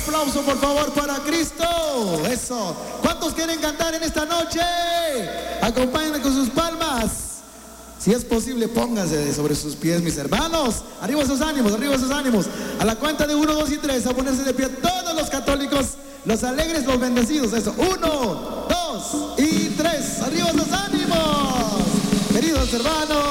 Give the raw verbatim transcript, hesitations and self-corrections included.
aplauso, por favor, para Cristo. Eso. ¿Cuántos quieren cantar en esta noche? Acompáñenme con sus palmas. Si es posible, pónganse sobre sus pies, mis hermanos. Arriba esos ánimos, arriba esos ánimos. A la cuenta de uno, dos y tres, a ponerse de pie todos los católicos, los alegres, los bendecidos. Eso. Uno, dos y tres. Arriba esos ánimos. Queridos hermanos.